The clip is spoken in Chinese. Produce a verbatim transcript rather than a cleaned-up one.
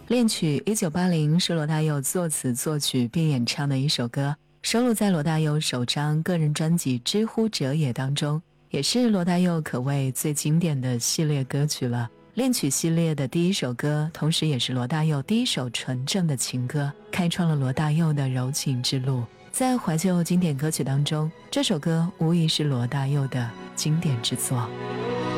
恋曲一九八零是罗大佑作词作曲并演唱的一首歌，收录在罗大佑首张个人专辑《知乎者也》当中，也是罗大佑可谓最经典的系列歌曲了。恋曲系列的第一首歌，同时也是罗大佑第一首纯正的情歌，开创了罗大佑的柔情之路。在怀旧经典歌曲当中，这首歌无疑是罗大佑的经典之作。